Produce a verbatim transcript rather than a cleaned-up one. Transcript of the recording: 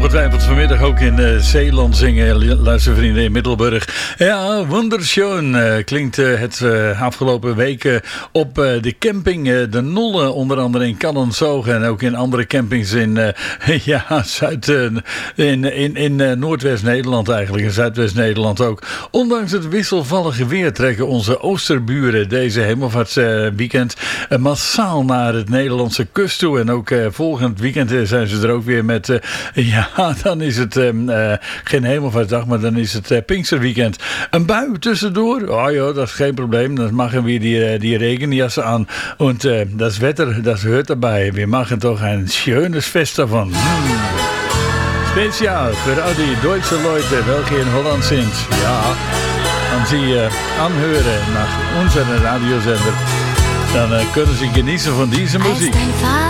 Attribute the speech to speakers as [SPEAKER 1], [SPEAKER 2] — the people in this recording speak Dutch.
[SPEAKER 1] ongetwijfeld vanmiddag ook in uh, Zeeland zingen, luistervrienden in Middelburg. Ja, wonderschön uh, klinkt uh, het uh, afgelopen weken op uh, de camping uh, De Nolle, onder andere in Callantsoog en ook in andere campings in, uh, ja, Zuid, uh, in, in, in uh, Noordwest-Nederland eigenlijk, in Zuidwest-Nederland ook. Ondanks het wisselvallige weer trekken onze oosterburen deze hemelvaartsweekend uh, massaal naar het Nederlandse kust toe. En ook uh, volgend weekend uh, zijn ze er ook weer met, uh, ja, dan is het uh, uh, geen hemelvaartsdag, maar dan is het uh, Pinksterweekend. Een bui tussendoor, oh ja, dat is geen probleem. Dan mag je weer die, uh, die regenjassen aan. Want uh, dat is wetter, dat hoort erbij. We maken toch een schönes Fest davon. Hmm. Speciaal voor al die Duitse Leute, welke in Holland sind. Ja, als sie uh, anhören naar onze radiozender, dan uh, kunnen ze genieten van deze muziek.